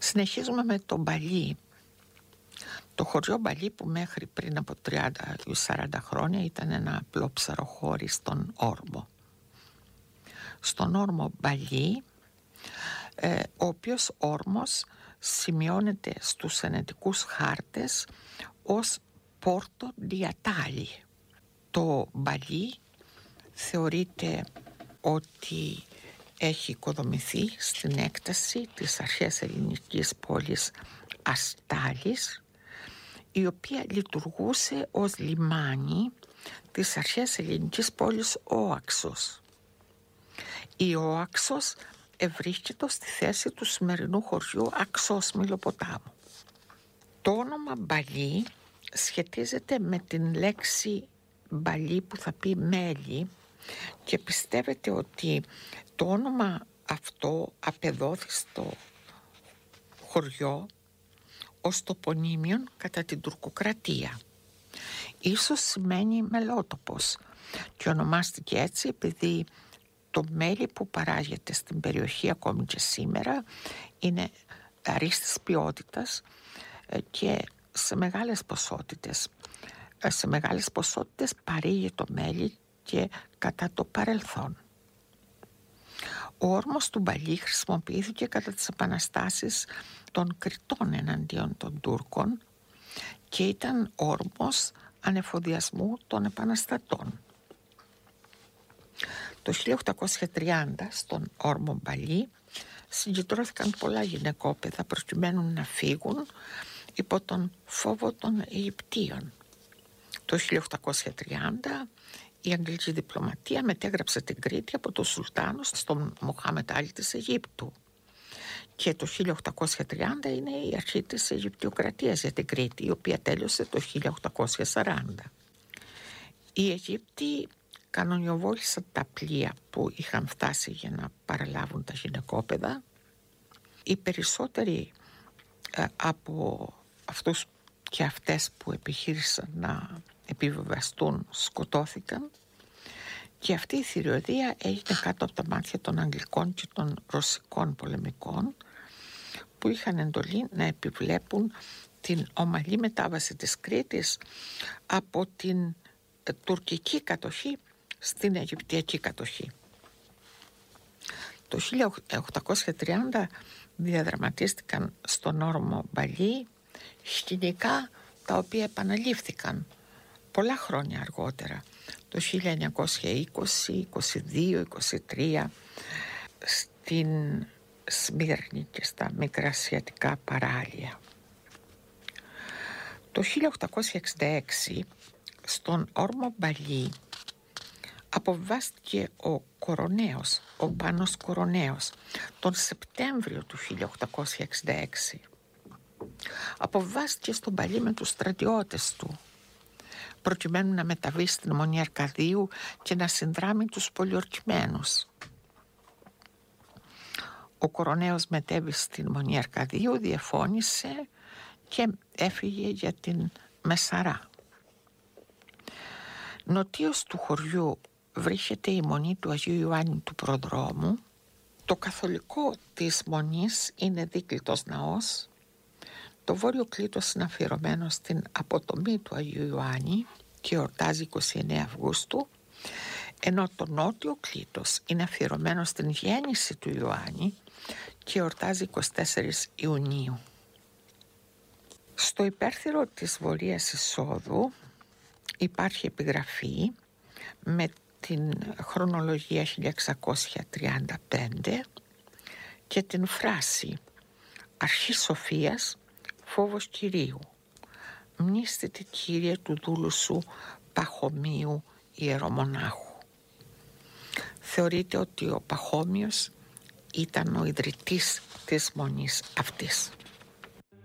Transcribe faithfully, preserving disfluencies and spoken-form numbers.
Συνεχίζουμε με το Μπαλί. Το χωριό Μπαλί, που μέχρι πριν από τριάντα με σαράντα χρόνια ήταν ένα απλό ψαροχώρι στον Όρμο. Στον Όρμο Μπαλί, ε, ο οποίος όρμος σημειώνεται στους ενετικούς χάρτες ως Πόρτο Διατάλι. Το Μπαλί θεωρείται ότι έχει οικοδομηθεί στην έκταση της αρχαίας ελληνικής πόλης Αστάλης, η οποία λειτουργούσε ως λιμάνι της αρχαίας ελληνικής πόλης Όαξος. Η Όαξος ευρίσκεται στη θέση του σημερινού χωριού Αξόσμηλο ποτάμου. Το όνομα Μπαλί σχετίζεται με την λέξη μπαλί που θα πει μέλι και πιστεύετε ότι το όνομα αυτό απεδόθη στο χωριό ως τοπονύμιον κατά την τουρκοκρατία. Ίσως σημαίνει μελότοπος και ονομάστηκε έτσι επειδή το μέλι που παράγεται στην περιοχή ακόμη και σήμερα είναι αρίστης ποιότητας και σε μεγάλες ποσότητες. Σε μεγάλες ποσότητες παρήγει το μέλι και κατά το παρελθόν. Ο όρμος του Μπαλί χρησιμοποιήθηκε κατά τις επαναστάσεις των Κρητών εναντίον των Τούρκων και ήταν όρμος ανεφοδιασμού των επαναστατών. Το χίλια οκτακόσια τριάντα στον όρμο Μπαλί συγκεντρώθηκαν πολλά γυναικόπαιδα προκειμένου να φύγουν υπό τον φόβο των Αιγυπτίων. Το χίλια οκτακόσια τριάντα η αγγλική διπλωματία μετέγραψε την Κρήτη από τον Σουλτάνο στον Μοχάμετ Άλι της Αιγύπτου και το χίλια οκτακόσια τριάντα είναι η αρχή της Αιγυπτιοκρατίας για την Κρήτη, η οποία τέλειωσε το χίλια οκτακόσια σαράντα. Οι Αιγύπτιοι κανονιοβόλησαν τα πλοία που είχαν φτάσει για να παραλάβουν τα γυναικόπαιδα. Οι περισσότεροι ε, από αυτούς και αυτές που επιχείρησαν να επιβεβαιωστούν σκοτώθηκαν και αυτή η θηριωδία έγινε κάτω από τα μάτια των Αγγλικών και των Ρωσικών πολεμικών που είχαν εντολή να επιβλέπουν την ομαλή μετάβαση της Κρήτης από την τουρκική κατοχή στην Αιγυπτιακή κατοχή. Το χίλια οκτακόσια τριάντα διαδραματίστηκαν στον όρμο Μπαλί σκηνικά τα οποία επαναλήφθηκαν πολλά χρόνια αργότερα, το χίλια εννιακόσια είκοσι, είκοσι δύο, είκοσι τρία στην Σμύρνη και στα μικρασιατικά παράλια. Το χίλια οκτακόσια εξήντα έξι στον όρμο Μπαλί αποβιβάστηκε ο Κοροναίος, ο Πάνος Κοροναίος, τον Σεπτέμβριο του χίλια οκτακόσια εξήντα έξι. Αποβιβάστηκε στον Μπαλί με τους στρατιώτες του, προκειμένου να μεταβεί στην Μονή Αρκαδίου και να συνδράμει τους πολιορκημένους. Ο Κοροναίος μετέβη στην Μονή Αρκαδίου, διεφώνησε και έφυγε για την Μεσαρά. Νοτίως του χωριού βρίσκεται η Μονή του Αγίου Ιωάννη του Προδρόμου. Το καθολικό της Μονής είναι δίκλητος ναός. Το βόρειο κλήτος είναι αφιερωμένο στην αποτομή του Αγίου Ιωάννη και εορτάζει είκοσι εννέα Αυγούστου, ενώ το νότιο κλήτος είναι αφιερωμένο στην γέννηση του Ιωάννη και εορτάζει είκοσι τέσσερις Ιουνίου. Στο υπέρθυρο της βορείας εισόδου υπάρχει επιγραφή με την χρονολογία χίλια εξακόσια τριάντα πέντε και την φράση «Αρχή Σοφίας, φόβος Κυρίου, μνήστητη Κύριε του δούλου σου Παχωμίου ιερομονάχου». Θεωρείται ότι ο Παχώμιος ήταν ο ιδρυτής της μονής αυτής.